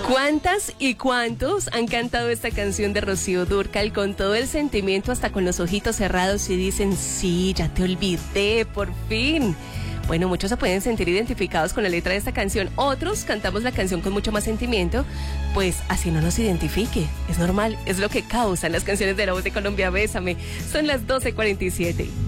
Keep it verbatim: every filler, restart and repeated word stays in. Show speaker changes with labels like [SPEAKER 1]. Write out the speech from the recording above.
[SPEAKER 1] ¿Cuántas y cuántos han cantado esta canción de Rocío Dúrcal con todo el sentimiento, hasta con los ojitos cerrados, y dicen, sí, ya te olvidé, por fin? Bueno, muchos se pueden sentir identificados con la letra de esta canción. Otros cantamos la canción con mucho más sentimiento, pues así no nos identifique. Es normal, es lo que causan las canciones de La Voz de Colombia. Bésame. Son las doce cuarenta y siete.